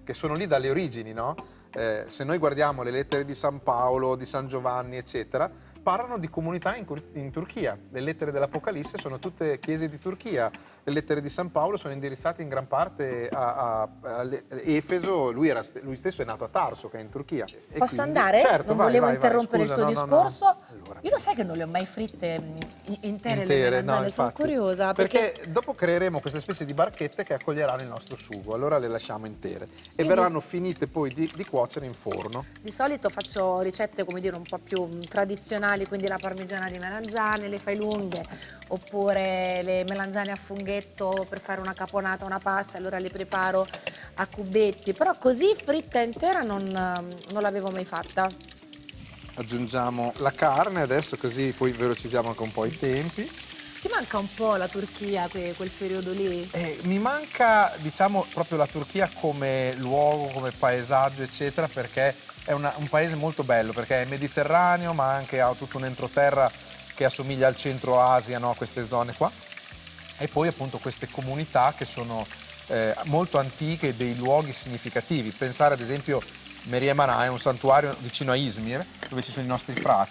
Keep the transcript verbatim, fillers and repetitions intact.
che sono lì dalle origini, no? Eh, se noi guardiamo le lettere di San Paolo, di San Giovanni, eccetera, parlano di comunità in, in Turchia. Le lettere dell'Apocalisse sono tutte chiese di Turchia, le lettere di San Paolo sono indirizzate in gran parte a, a, a Efeso, lui, era, lui stesso è nato a Tarso, che è in Turchia. E Posso quindi, andare? certo, Non vai, volevo vai, interrompere vai. Scusa, il tuo no, no, discorso. no. Allora. Io lo sai che non le ho mai fritte mh, intere, Intere, le no, melanzane, sono infatti. curiosa. Perché... Perché... dopo creeremo queste specie di barchette che accoglieranno il nostro sugo, allora le lasciamo intere. E Quindi... verranno finite poi di, di cuocere in forno. Di solito faccio ricette, come dire, un po' più mh, tradizionali, quindi la parmigiana di melanzane, le fai lunghe, oppure le melanzane a funghetto per fare una caponata, una pasta, allora le preparo a cubetti, però così fritta intera non, non l'avevo mai fatta. Aggiungiamo la carne adesso, così poi velocizziamo anche un po' i tempi. Ti manca un po' la Turchia, que- quel periodo lì? Eh, mi manca, diciamo, proprio la Turchia come luogo, come paesaggio, eccetera, perché è una- un paese molto bello, perché è mediterraneo, ma anche ha tutto un entroterra che assomiglia al centro Asia, no? Queste zone qua. E poi appunto queste comunità che sono eh, molto antiche, dei luoghi significativi. Pensare ad esempio Meryem Ana è un santuario vicino a Izmir, dove ci sono i nostri frati.